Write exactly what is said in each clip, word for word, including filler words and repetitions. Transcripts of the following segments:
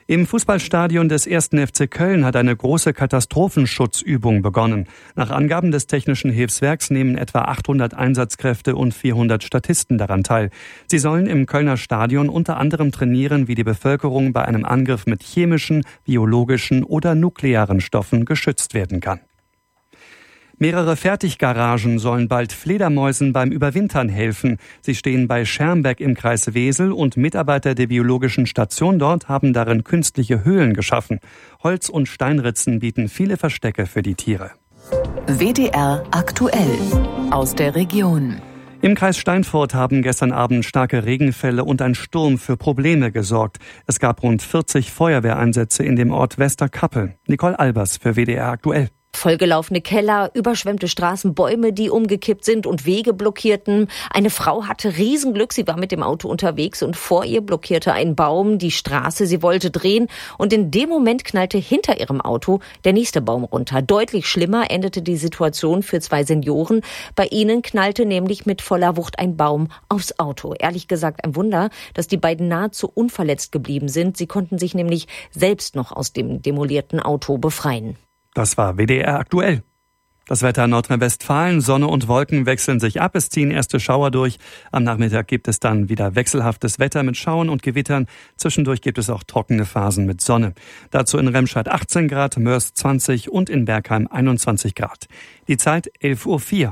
Im Fußballstadion des ersten F C Köln hat eine große Katastrophenschutzübung begonnen. Nach Angaben des Technischen Hilfswerks nehmen etwa achthundert Einsatzkräfte und vierhundert Statisten daran teil. Sie sollen im Kölner Stadion unter anderem trainieren, wie die Bevölkerung bei einem Angriff mit chemischen, biologischen oder nuklearen Stoffen geschützt werden kann. Mehrere Fertiggaragen sollen bald Fledermäusen beim Überwintern helfen. Sie stehen bei Schermbeck im Kreis Wesel und Mitarbeiter der biologischen Station dort haben darin künstliche Höhlen geschaffen. Holz- und Steinritzen bieten viele Verstecke für die Tiere. W D R aktuell aus der Region. Im Kreis Steinfurt haben gestern Abend starke Regenfälle und ein Sturm für Probleme gesorgt. Es gab rund vierzig Feuerwehreinsätze in dem Ort Westerkappel. Nicole Albers für W D R aktuell. Vollgelaufene Keller, überschwemmte Straßen, Bäume, die umgekippt sind und Wege blockierten. Eine Frau hatte Riesenglück, sie war mit dem Auto unterwegs und vor ihr blockierte ein Baum die Straße. Sie wollte drehen und in dem Moment knallte hinter ihrem Auto der nächste Baum runter. Deutlich schlimmer endete die Situation für zwei Senioren. Bei ihnen knallte nämlich mit voller Wucht ein Baum aufs Auto. Ehrlich gesagt ein Wunder, dass die beiden nahezu unverletzt geblieben sind. Sie konnten sich nämlich selbst noch aus dem demolierten Auto befreien. Das war W D R aktuell. Das Wetter in Nordrhein-Westfalen, Sonne und Wolken wechseln sich ab, es ziehen erste Schauer durch. Am Nachmittag gibt es dann wieder wechselhaftes Wetter mit Schauern und Gewittern. Zwischendurch gibt es auch trockene Phasen mit Sonne. Dazu in Remscheid achtzehn Grad, Mörs zwanzig und in Bergheim einundzwanzig Grad. Die Zeit elf Uhr vier.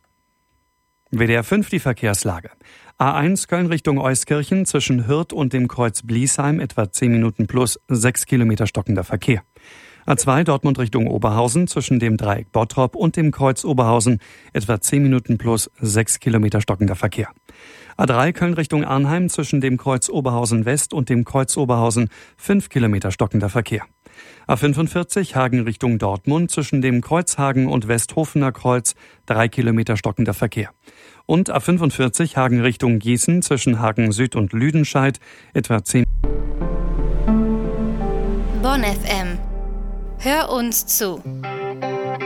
W D R fünf die Verkehrslage. A eins Köln Richtung Euskirchen zwischen Hürth und dem Kreuz Bliesheim etwa zehn Minuten plus sechs Kilometer stockender Verkehr. A zwei Dortmund Richtung Oberhausen zwischen dem Dreieck Bottrop und dem Kreuz Oberhausen etwa zehn Minuten plus sechs Kilometer stockender Verkehr. A drei Köln Richtung Arnheim zwischen dem Kreuz Oberhausen West und dem Kreuz Oberhausen fünf Kilometer stockender Verkehr. A fünfundvierzig Hagen Richtung Dortmund zwischen dem Kreuzhagen und Westhofener Kreuz drei Kilometer stockender Verkehr. Und A fünfundvierzig Hagen Richtung Gießen zwischen Hagen Süd und Lüdenscheid etwa zehn. Bonn F M. Hör uns zu.